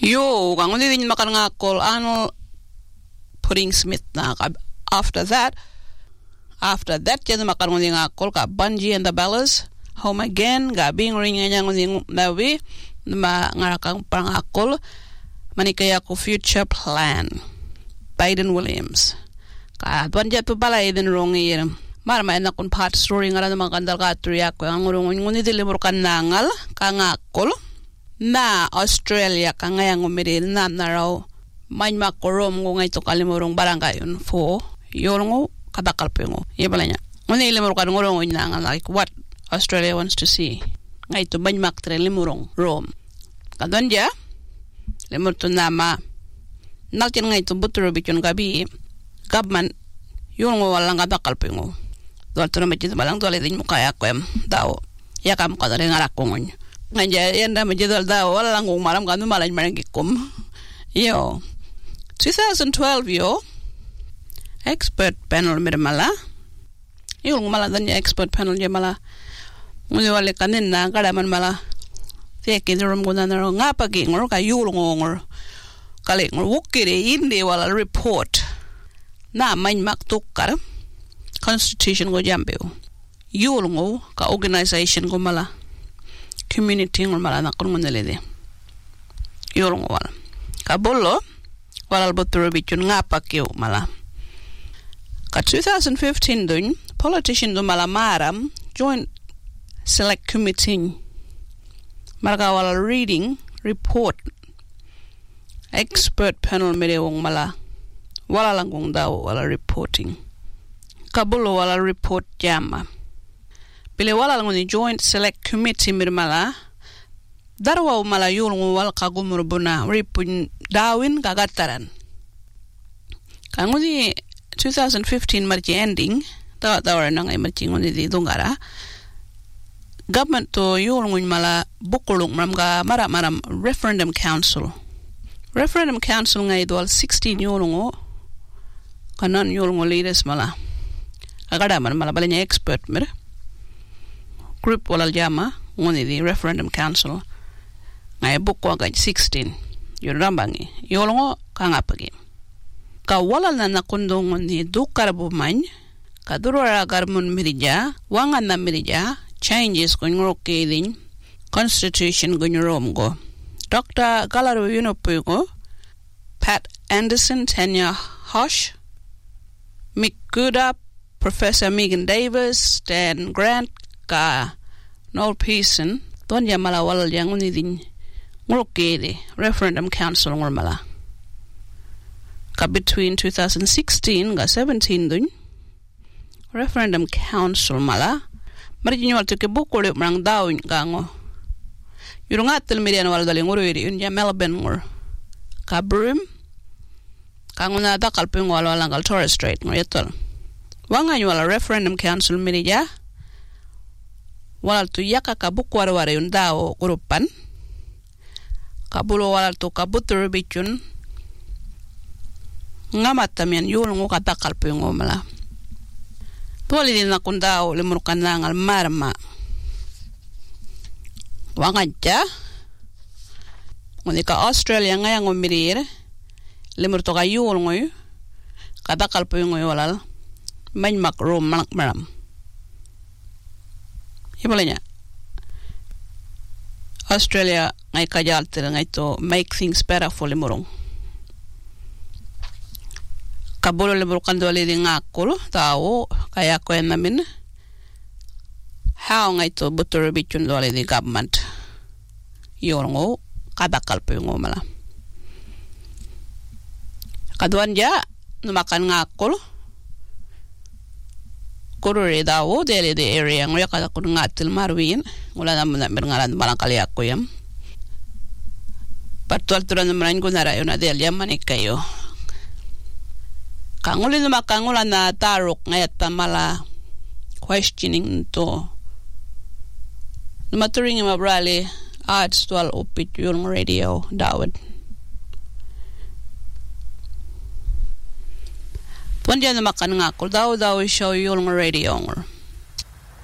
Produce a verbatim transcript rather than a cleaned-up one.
Yo, kang hindi din makarangakol ano Pudding Smith na. After that, after that, jadi makarang hindi ngakol ka Bungie and the Bellas, Home Again, gabing ring nga niyang nawi, na ngarakang parangakol, manikaya ko Future Plan, Biden Williams. Ka Bungie to pala idin rong iyan. Marama na kun part story nga na mga kandal katuri ako, ang urong ngunit dilimur ka nangal, ka ngakol, na Australia ka ngayang umiril na na raw may makorom ko ngay to kalimurong barangay yun fo yun ngo kadakal po ngo iya pala niya ngunit ilimurong ka ngurong nga like what Australia wants to see ngay to may maktre limurong Rome kadon dia limur to nama naktin ngay to buturo bityon gabi government yun ngo walang kadakal po ngo doon to na medyo balang doon din mo kaya ko em daw yakam ka rin ngarak ko ngon nganja yanda majidal da wala lang malam kanu malan marangikum yo twenty twelve yo expert panel mirmala yo mala dan expert panel je mala muli wale kanin na kada man mala teke rum guna na ngapa gi ngor ka yul ngor kale ngor wukire inde wala report na man maktuk kar constitution go jambe yul ngo ka organization go mala community ngol mala na kon ngonelede yorong wala kabolo wala botoro bichun ngapa kyo mala ka twenty fifteen dun politician do mala maram joint select committee marga wala reading report expert panel mere wong mala wala langong daw wala reporting kabolo wala report jama Pile wala lang ni joint select committee mirmala darwa mala yulung wal kagumur buna ripun dawin kagataran kanguni twenty fifteen marji ending tawa tawa nang ay marji nguni di dungara government to yulung mala bukulung maram mara maram referendum council referendum council ngai dwal sixteen yulung kanan yulung leaders mala agada man mala balanya expert mir group walal jama ngoni di referendum council ngai book wa ga sixteen yun rambangi yolongo kanga pagi ka walal na nakundong ni dukar bu man ka durora garmun mirija wanga na mirija changes kun ngoke din constitution gun rom go Doctor Galaru Yunopugo Pat Anderson Tanya Hosh Mick Gooda Professor Megan Davis Dan Grant ka Noel Pearson don ya mala wal yang ni din ngurukede referendum council ngurmala ka between twenty sixteen ga seventeen dun referendum council mala mari nyol to ke bukole mang dawn gango yurunga tel median wal dal ngururi un ya Melbourne ngur ka brim kanguna da kalpeng wal wal ngal Torres Strait ngretol wanga nyol referendum council media walal tu yaka kabuk war-ware yun dao grupan kabulo walal tu kabutur bichun ngamatamian yul ngo katakal po yung umala tuwali din akong dao limurkan lang al marma wangadya ngunit ka Australia ngayang umirir limur to ka yul ngo katakal po yung walal may makrom malak maram Himalaya Australia ngai kajal tere ngai to make things better for limurong kabolo limurong kandole di ngakul tao kaya ko en namin how ngai to butur bichun dole di government yorngo kadakal po yung mala kaduan ja numakan ngakul Kurure dawo dele de area ngoya kala kun ngatil marwin wala naman na ngalan balang kali ako yam patwal turan naman ko na rayo na del yaman kayo kanguli na makangula na tarok ngayat tamala questioning to maturing ma brale arts twal upit yung radio dawad Pwede na makan nga ko daw daw show yung radio ngor.